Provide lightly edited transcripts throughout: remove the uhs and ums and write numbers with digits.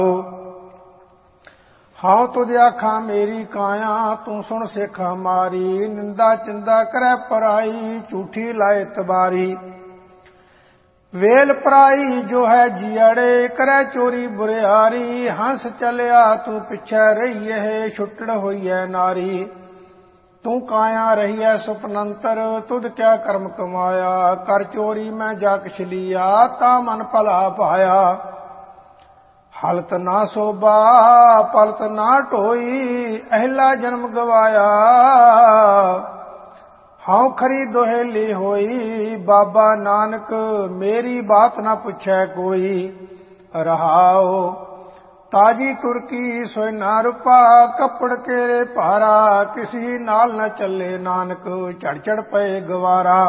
हाँ तुझ आखा मेरी काया तू सुन सिख हमारी, निंदा चिंदा करे पराई झूठी लाए तबारी। वेल पराई जो है जियड़े करे चोरी बुरियारी, हंस चलिया तू पिछे रही है छुट्टड़ होई है नारी। तू काया रही है सुपनंतर तुद क्या कर्म कमाया, कर चोरी मैं जा किछ लिया ता मन भला पाया। हलत ना सोबा पलत ना ढोई अहला जन्म गवाया, हाँ खरी दोहेली होई बाबा नानक मेरी बात ना पूछे कोई। रहाओ ताजी तुर्की सोई ना रुपा कपड़ केरे भारा, किसी नाल न चले नानक चढ़ चढ़ पे गवारा।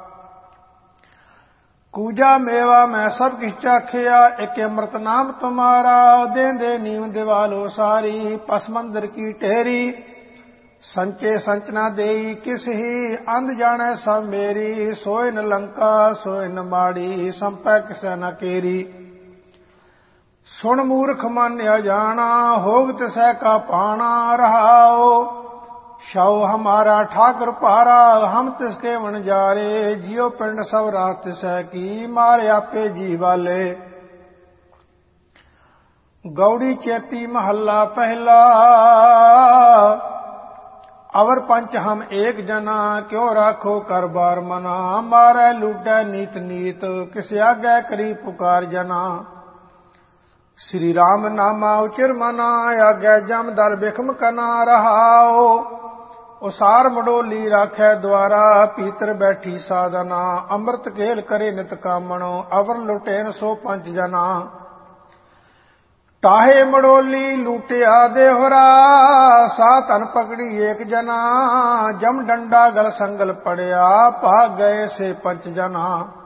कूजा मेवा मैं सब किछ चाखिया एक अमृत नाम तुम्हारा, देंदे नीम दिवालो सारी पसमंदर की टेरी। संचे संचना देई किस ही अंध जाने सब मेरी, सोय न लंका सोय न माड़ी संपै किसै न केरी। सुन मूर्ख मान्या जाना होग तिसै का पाना, रहाओ शव हमारा ठाकर पारा हम तिसके वन जारे। जियो पिंड सब रात तिसै की मारे आपे जी वाले। गौड़ी चेती महला पहला अवर पंच हम एक जना, क्यों राखो कर बार मना। मारे लूटै नीत नीत किस आगे करी पुकार जना। श्री राम नामा उचिर मना आगे जम दल बिखम कना। रहाओ उसार मडोली राखै द्वारा पीतर बैठी साधना। अमृत केल करे नित कामणो अवर लुटेन सो पंच जना। टाहे मडोली लूटिया देहरा सा तन पकड़ी एक जना। जम डंडा गल संगल पड़िया भाग गए से पंच जना।